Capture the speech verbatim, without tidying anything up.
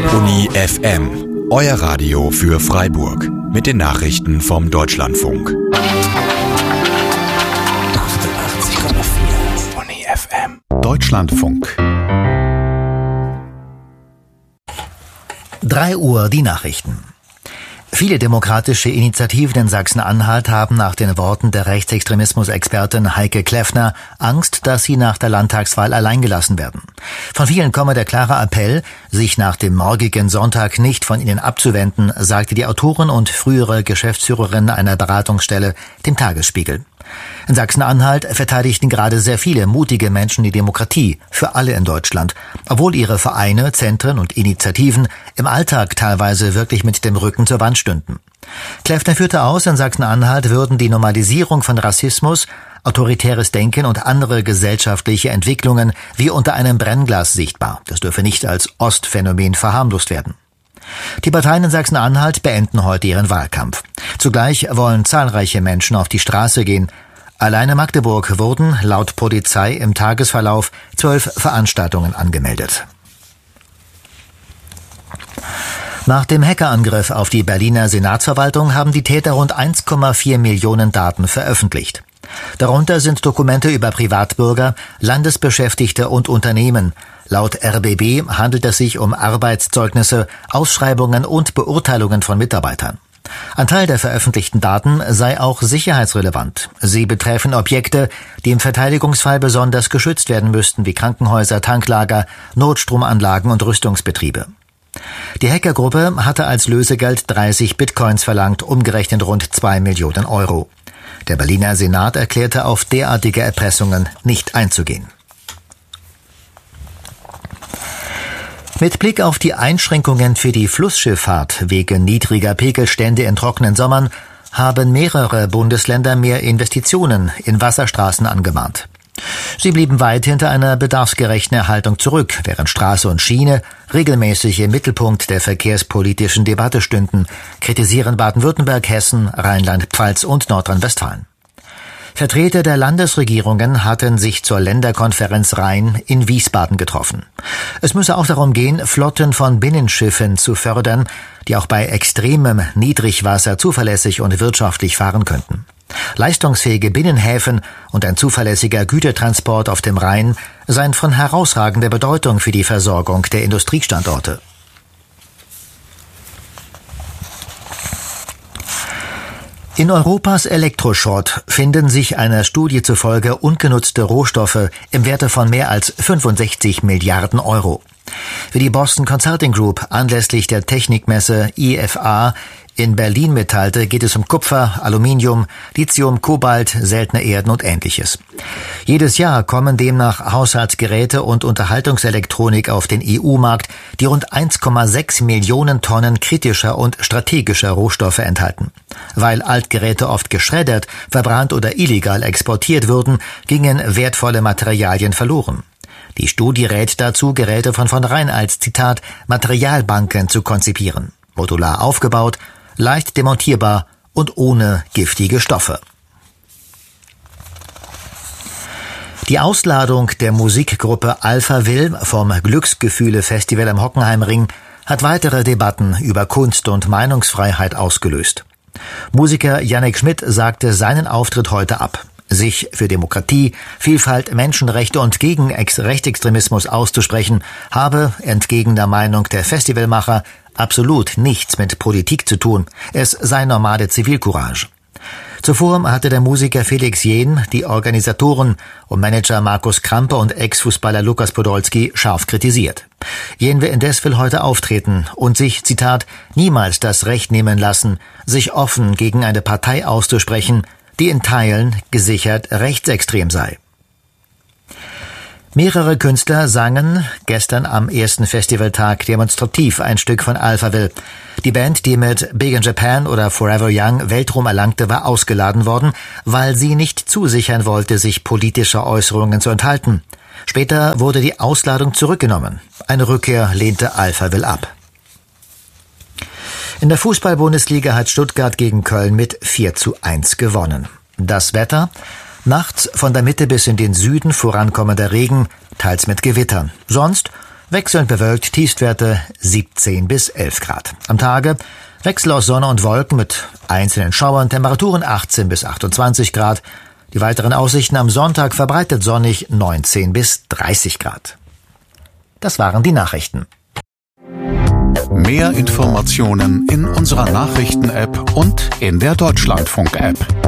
Uni F M, euer Radio für Freiburg. Mit den Nachrichten vom Deutschlandfunk. achtundachtzig Komma vier Uni F M. Deutschlandfunk. drei Uhr die Nachrichten. Viele demokratische Initiativen in Sachsen-Anhalt haben nach den Worten der Rechtsextremismus-Expertin Heike Kleffner Angst, dass sie nach der Landtagswahl alleingelassen werden. Von vielen komme der klare Appell, sich nach dem morgigen Sonntag nicht von ihnen abzuwenden, sagte die Autorin und frühere Geschäftsführerin einer Beratungsstelle dem Tagesspiegel. In Sachsen-Anhalt verteidigten gerade sehr viele mutige Menschen die Demokratie für alle in Deutschland, obwohl ihre Vereine, Zentren und Initiativen im Alltag teilweise wirklich mit dem Rücken zur Wand stünden. Kleffner führte aus, in Sachsen-Anhalt würden die Normalisierung von Rassismus, autoritäres Denken und andere gesellschaftliche Entwicklungen wie unter einem Brennglas sichtbar. Das dürfe nicht als Ostphänomen verharmlost werden. Die Parteien in Sachsen-Anhalt beenden heute ihren Wahlkampf. Zugleich wollen zahlreiche Menschen auf die Straße gehen. Alleine in Magdeburg wurden laut Polizei im Tagesverlauf zwölf Veranstaltungen angemeldet. Nach dem Hackerangriff auf die Berliner Senatsverwaltung haben die Täter rund eins Komma vier Millionen Daten veröffentlicht. Darunter sind Dokumente über Privatbürger, Landesbeschäftigte und Unternehmen. Laut R B B handelt es sich um Arbeitszeugnisse, Ausschreibungen und Beurteilungen von Mitarbeitern. Ein Teil der veröffentlichten Daten sei auch sicherheitsrelevant. Sie betreffen Objekte, die im Verteidigungsfall besonders geschützt werden müssten, wie Krankenhäuser, Tanklager, Notstromanlagen und Rüstungsbetriebe. Die Hackergruppe hatte als Lösegeld dreißig Bitcoins verlangt, umgerechnet rund zwei Millionen Euro. Der Berliner Senat erklärte, auf derartige Erpressungen nicht einzugehen. Mit Blick auf die Einschränkungen für die Flussschifffahrt wegen niedriger Pegelstände in trockenen Sommern haben mehrere Bundesländer mehr Investitionen in Wasserstraßen angemahnt. Sie blieben weit hinter einer bedarfsgerechten Erhaltung zurück, während Straße und Schiene regelmäßig im Mittelpunkt der verkehrspolitischen Debatte stünden, kritisieren Baden-Württemberg, Hessen, Rheinland-Pfalz und Nordrhein-Westfalen. Vertreter der Landesregierungen hatten sich zur Länderkonferenz Rhein in Wiesbaden getroffen. Es müsse auch darum gehen, Flotten von Binnenschiffen zu fördern, die auch bei extremem Niedrigwasser zuverlässig und wirtschaftlich fahren könnten. Leistungsfähige Binnenhäfen und ein zuverlässiger Gütertransport auf dem Rhein seien von herausragender Bedeutung für die Versorgung der Industriestandorte. In Europas Elektroschrott finden sich einer Studie zufolge ungenutzte Rohstoffe im Werte von mehr als fünfundsechzig Milliarden Euro. Wie die Boston Consulting Group anlässlich der Technikmesse I F A in Berlin mitteilte, geht es um Kupfer, Aluminium, Lithium, Kobalt, seltene Erden und Ähnliches. Jedes Jahr kommen demnach Haushaltsgeräte und Unterhaltungselektronik auf den E U-Markt, die rund eins Komma sechs Millionen Tonnen kritischer und strategischer Rohstoffe enthalten. Weil Altgeräte oft geschreddert, verbrannt oder illegal exportiert wurden, gingen wertvolle Materialien verloren. Die Studie rät dazu, Geräte von vornherein als, Zitat, Materialbanken zu konzipieren. Modular aufgebaut, leicht demontierbar und ohne giftige Stoffe. Die Ausladung der Musikgruppe Alphaville vom Glücksgefühle-Festival am Hockenheimring hat weitere Debatten über Kunst und Meinungsfreiheit ausgelöst. Musiker Yannick Schmidt sagte seinen Auftritt heute ab. Sich für Demokratie, Vielfalt, Menschenrechte und gegen Rechtsextremismus auszusprechen, habe, entgegen der Meinung der Festivalmacher, absolut nichts mit Politik zu tun. Es sei normale Zivilcourage. Zuvor hatte der Musiker Felix Jähn die Organisatoren und Manager Markus Krampe und Ex-Fußballer Lukas Podolski scharf kritisiert. Jähn indes will heute auftreten und sich, Zitat, niemals das Recht nehmen lassen, sich offen gegen eine Partei auszusprechen, die in Teilen gesichert rechtsextrem sei. Mehrere Künstler sangen gestern am ersten Festivaltag demonstrativ ein Stück von Alphaville. Die Band, die mit Big in Japan oder Forever Young Weltruhm erlangte, war ausgeladen worden, weil sie nicht zusichern wollte, sich politischer Äußerungen zu enthalten. Später wurde die Ausladung zurückgenommen. Eine Rückkehr lehnte Alphaville ab. In der Fußball-Bundesliga hat Stuttgart gegen Köln mit vier zu eins gewonnen. Das Wetter: nachts von der Mitte bis in den Süden vorankommender Regen, teils mit Gewittern. Sonst Wechselnd bewölkt, Tiefstwerte siebzehn bis elf Grad. Am Tage Wechsel aus Sonne und Wolken mit einzelnen Schauern, Temperaturen achtzehn bis achtundzwanzig Grad. Die weiteren Aussichten am Sonntag verbreitet sonnig neunzehn bis dreißig Grad. Das waren die Nachrichten. Mehr Informationen in unserer Nachrichten-App und in der Deutschlandfunk-App.